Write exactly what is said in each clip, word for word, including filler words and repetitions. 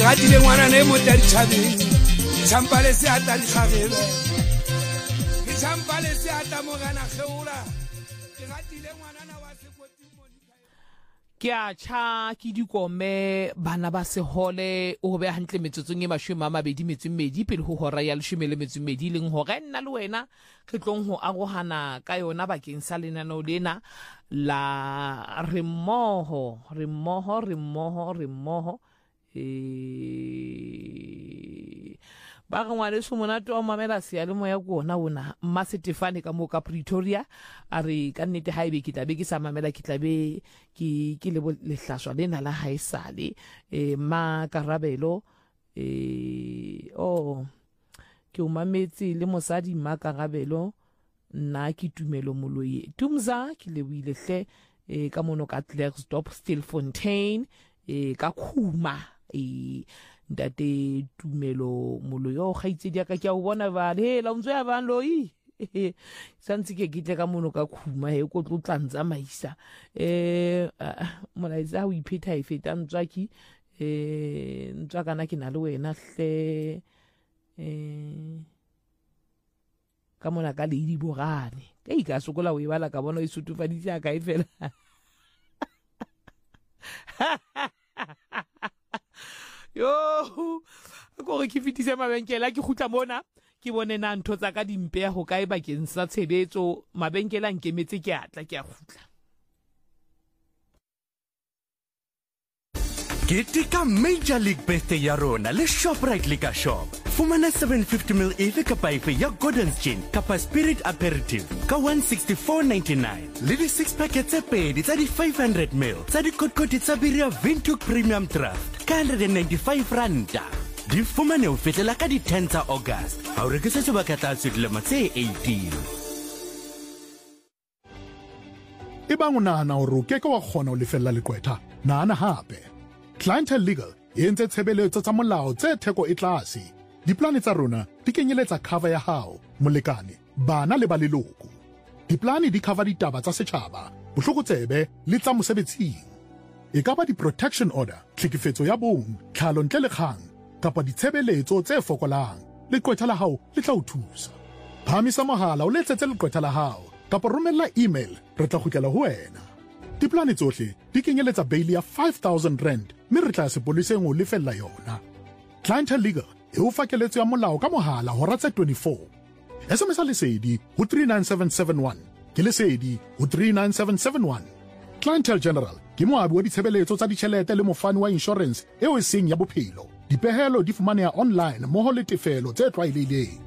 gatile ngwana ne mo tla dithabeng champale se ata dikgagebe ke champale se ata mo gana geola ke gatile ngwana na wa sekoti mo ke a tša ke dikome bana ba sehole o be hantle metsotsong e mashome a mabedi metsomedi pele go hora ya leshome le metsomedi leng hore nna le wena re tlong ho arogana ka yona bakeng sa lenaneo lena la re mmoho re mmoho re mmoho re mmoho e ba re ngwane se monate wa mamela sealemoya ko ona ona mma Stefane ka mo ka Pretoria a re ka nnete ha ebe ke tla be ke sa mamela ke tla be ke ke le lehlaswa lena la haesale e ma Karabelo e oh ke o mametse le mosadi ma Karabelo nna ke Tumelo Moloye Tumza ke le buile hle e ka mono ka Klerksdorp Stilfontein e ka Khuma e ntate Tumelo Moloyo ga itse dia ka ke a o bona ba le la ntse ya ba loi santse ke gitle ka mono ka Khuma he ko tlotlanza maisa eh molaitsa o ipheta e feta ntswaki eh ntswaka na ke na le wena hle eh ka mona ka le di bogane ke ka sokola o e bala ka bona e sutufaditse ka e fela yo go re ke fitise mabenkela ke khutla mona ke bone na ntho tsa ka dimpe go kae bakeng sa tshebetso mabenkela nkemetse ke atla ke a khutla Ketika Major League Birthday ya rona le Shoprite Liquor Shop. Fumana seven fifty milliliters efe kapa efe ya Gordon's Gin kapa Spirit Aperitif ka one sixty-four ninety-nine. Le di six packets tse pedi tsa di five hundred milliliters tsa di kotkoti tsa Biria Vintuk Premium Draft ka one hundred ninety-five randa. Di fumane ho fetela ka di ten tsa August. Ha o rekisa sebaka tsa dilemo tse eighteen. Ebang o nahana hore o keke wa kgona ho lefella leqwetha, nahana hape. Clientele Legal e entse tshebeletso tsa molao tse theko e tlase. Diplane tsa rona di kenyeletsa cover ya hao, molekane, bana le ba leloko. Diplane di cover ditaba tsa setjhaba, bohlokotsebe le tsa mosebetsing. E ka ba di-protection order, tlhekefetso ya bong, tlhalo ntle le kgang, kapa ditshebeletso tse fokolang. Leqwetha la hao le tla o thusa. Phamisa mohala o letsetse leqwetha la hao, kapa romella email, re tla kgutlela ho wena. Diplane tsohle di kenyeletsa bail ya five thousand rand, mme re tla sepoliseng o lefella yona. Clientele Legal e o fa keletso ya molao ka mohala hora tse twenty-four. S M S lesedi ho three nine seven seven one, ke lesedi ho three nine seven seven one. Clientele General ke moabi wa ditshebeletso tsa ditjhelete le mofani wa insurance eo e seng ya bophelo. Dipehelo di fumaneha online mmoho le tefelo tse tlwaelehileng.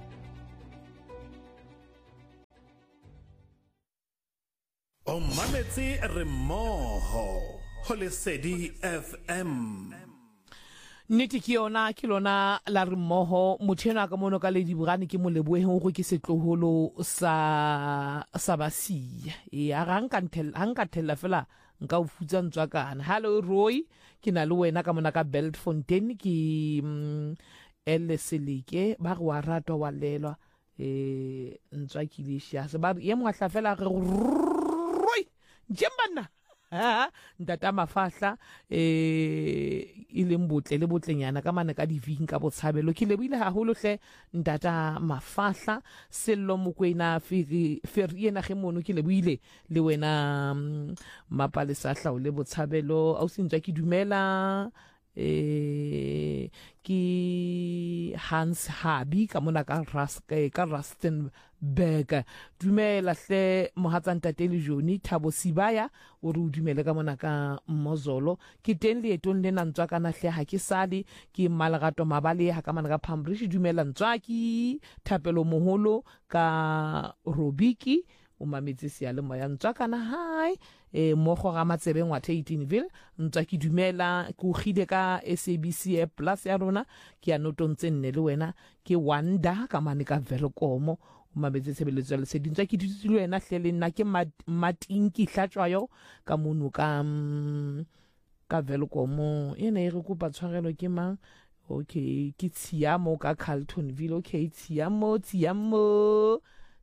O mametse re mmoho ho Lesedi F M. nnete ke yona ke lona la re mmoho motho ena ka mono ka le di bogane ke moleboheng go ke setloholo sa sa basia e a ga nka thella fela nka o futsa ntswa kana. Hello Roy ke na le wena ka mona ka Beltfontein ke mm, ele selike ba go wa ratwa wa lelwa e ntswa kilisha se ba ye mwa fela re Roy jembana ha ndata mafahla eh ile mbotle le botlenyana ka mane ka diving ka botshabelo ke lebile haholo hle ndata mafahla sello mokwena feri feri ena ge mono ke lebile le wena mapalesa hla o le botshabelo au sintwa ke dumela eh ki Hans Habi ka mona ka ras ka Rustenburg dumela hle mohatsanta le Joni Thabo Sibaya o re o dumele ka mona ka Mozolo ke teng le etong le nantswa kana hle ha ke sale ke Malagato Mabale ha ka mana ka Phambrish dumela ntswa ki Thapelo Moholo ka Robiki o mametse sia le moya ntswa kana hai e mogo ga matsebe ngwathe eighteenville ntswa ke dumela ke o gile ka S A B C plus ya rona ke ya notontse nne le wena ke Wanda ka mane ka Velkomo o mametse tshebeletso le se dintswa ke ditsi le wena hle le nna ke Matinki Hlatswayo ka mono ka ka Velkomo ena e re kopa tshwarelo ke mang okay ke Tsiamo ka Carltonville okay Tsiamo Tsiamo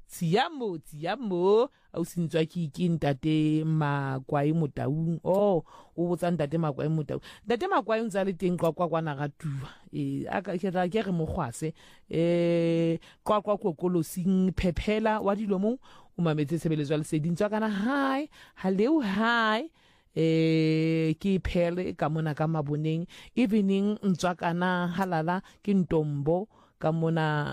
tsiamo tsiamo au sintswa ke ke ntate Makwai Motaung oh o botsa ntate Makwai Motaung ntate Makwai ntse le teng kwa kwa kwana ga tua e aka ke ra ke re mogwase eh kwa kwa kokolosing Phephela wa Dilomo o mametse sebeletswa le seding tswa kana hi hello hi eh ke phele ka mona ka Maboneng evening ntswa kana halala ke Ntombo ka mona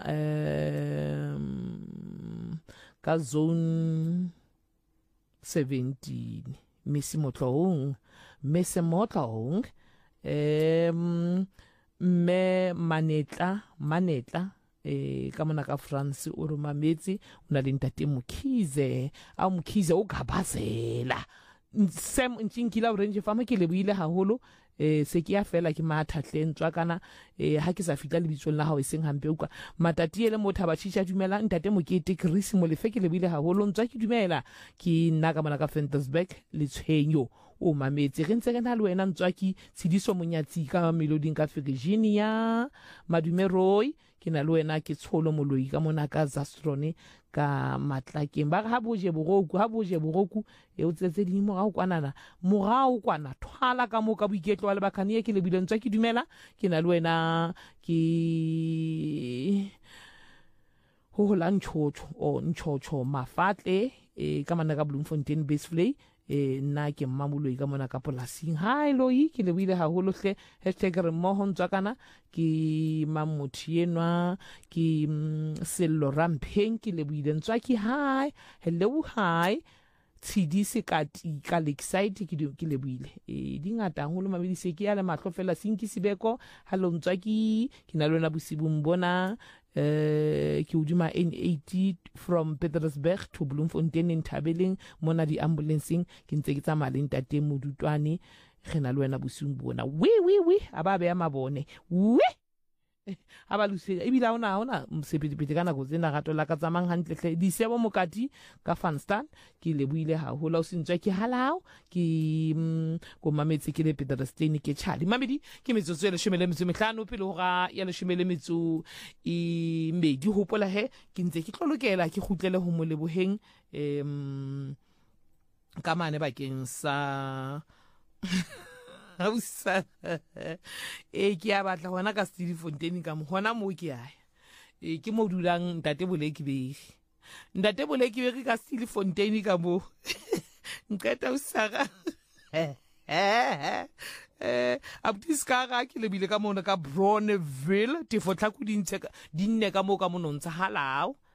um, ka zone seventeen Messi Motlong Messi Motlong um, me manetla manetla eh ka mona ka France o re mametse o na le ntate Mokhize a Mokhize o gabazela Sam ntsinkila orange fama ke leboile haholo eh se ke ya fela ke mathatleng tswa kana eh ha ke sa fitla le bitsong la hao eseng hampe uka matati ele motho ba tshitsha dumela ntate Mokete Chris mo lefe ke leboile haholo ntswa ke dumela ke nna ka mona ka Ventersburg le tshwenyo o mametse re ntse re na le wena ntswa ke tshidiso monyatsi ka Meloding ka Virginia Madume Roy ke na le wena ke tsholo moloi ka mona ka Zastrone ka Matlakeng ba ha boje boroku ha boje boroku e o tsetse di morao kwanana morao kwana thwala ka mo ka boiketlo wa le bakanie ke le bile ntswa ke dumela ke na le wena ke ho hola ntshotsho o ntshotsho mafatle e ka mana ka Bloemfontein Basevlei e nna ke mmamoloi ka mona ka polasing hi loi ke le buile haholo hle hashtag re mmoho ntswa kana ke mamothienwa ke mm, sello rampeng ke le buile ntswa ke hi hello hi tshidise ka ka Lakeside ke ke le buile e dingata haholo mabedi se ke ya le mahlo fela sinki sibeko hallo ntswa ke ke na lona bosibu mbona eh ke uduma N eighty from Petersburg to Bloemfontein in Tabeleng mona di ambulancing ke ntse ke tsamaya le ntate Modutwane ge na le wena bosung bona wi wi wi aba be ya mabone wi aba luse e bila ona ona msepedipedi kana go tsena gato la ka tsamang hantle hle di sebo mokati ka Fanstan ke le buile ha hola o sintswa ke halao ke go mametse ke le Peterstein ke Charlie mamedi ke metsotso le shemele metso mehlano pele ho ga ya le shemele metso e medi hopola he ke ntse ke tlolokela ke khutlele ho moleboheng em ka mane bakeng sa hausa e ke a batla hona ka Steve Fontaine ka mo hona mo ke ya e ke mo dulang ntate Boleki be ntate Boleki be ka Steve Fontaine ka mo nkata usaka eh eh abdiskara ke le bile ka mona ka Bronville tifo tla ku dintse dinne ka mo ka monontsha halao